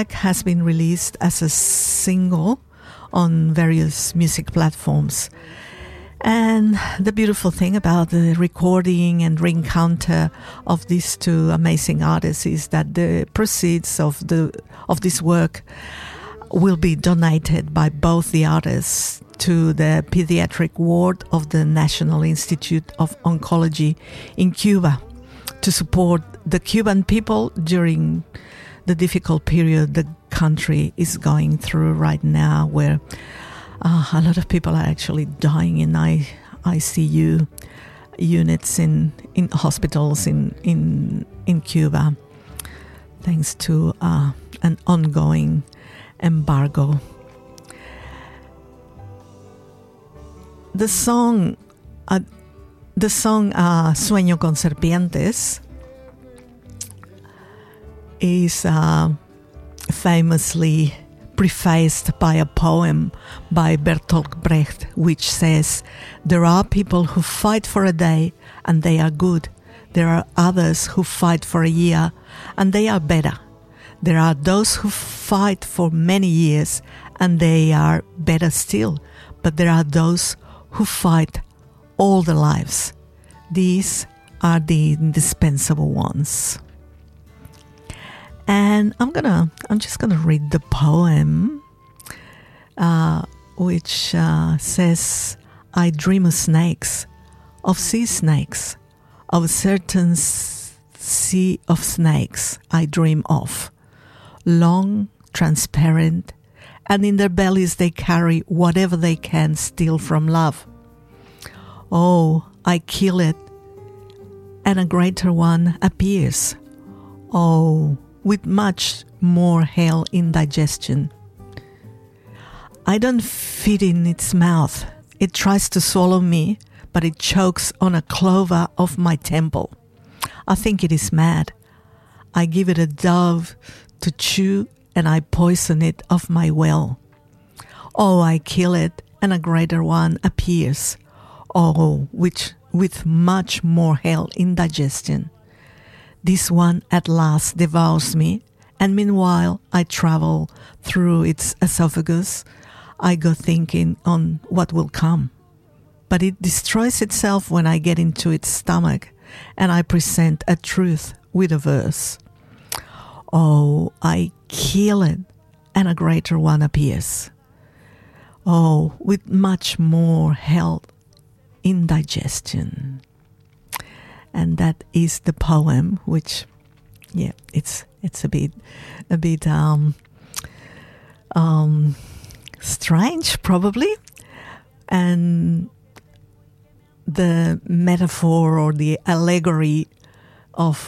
track has been released as a single on various music platforms. And the beautiful thing about the recording and reencounter of these two amazing artists is that the proceeds of this work will be donated by both the artists to the pediatric ward of the National Institute of Oncology in Cuba to support the Cuban people during the difficult period the country is going through right now, where a lot of people are actually dying in ICU units in hospitals in Cuba, thanks to an ongoing embargo. The song Sueño con Serpientes is famously prefaced by a poem by Bertolt Brecht, which says, "There are people who fight for a day and they are good. There are others who fight for a year and they are better. There are those who fight for many years and they are better still. But there are those who fight all their lives. These are the indispensable ones." And I'm just gonna read the poem, which says, "I dream of snakes, of sea snakes, of a certain sea of snakes I dream of, long, transparent, and in their bellies they carry whatever they can steal from love. Oh, I kill it, and a greater one appears. Oh, with much more hell in digestion. I don't fit in its mouth. It tries to swallow me, but it chokes on a clover of my temple. I think it is mad. I give it a dove to chew, and I poison it of my well. Oh, I kill it, and a greater one appears. Oh, which with much more hell in digestion. This one at last devours me, and meanwhile I travel through its esophagus. I go thinking on what will come. But it destroys itself when I get into its stomach, and I present a truth with a verse. Oh, I kill it, and a greater one appears. Oh, with much more hell in digestion." And that is the poem, which, yeah, it's a bit strange, probably, and the metaphor or the allegory of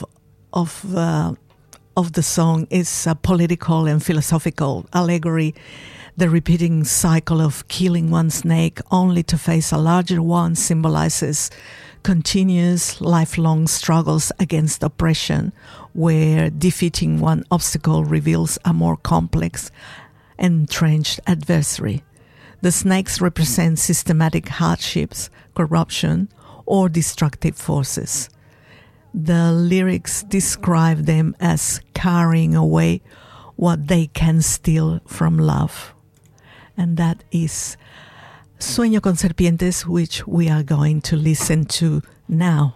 the song is a political and philosophical allegory. The repeating cycle of killing one snake only to face a larger one symbolizes continuous lifelong struggles against oppression, where defeating one obstacle reveals a more complex, entrenched adversary. The snakes represent systematic hardships, corruption, or destructive forces. The lyrics describe them as carrying away what they can steal from love. And that is Sueño con Serpientes, which we are going to listen to now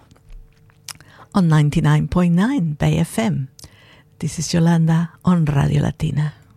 on 99.9 Bay FM. This is Yolanda on Radio Latina.